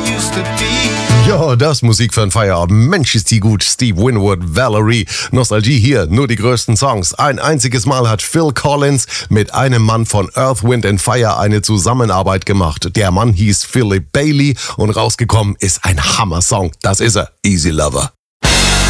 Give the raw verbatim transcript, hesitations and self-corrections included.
used to be. Ja, das Musik für ein Feierabend. Mensch, ist die gut. Steve Winwood, Valerie. Nostalgie hier, nur die größten Songs. Ein einziges Mal hat Phil Collins mit einem Mann von Earth, Wind and Fire eine Zusammenarbeit gemacht. Der Mann hieß Philip Bailey und rausgekommen ist ein Hammer-Song. Das ist er, Easy Lover.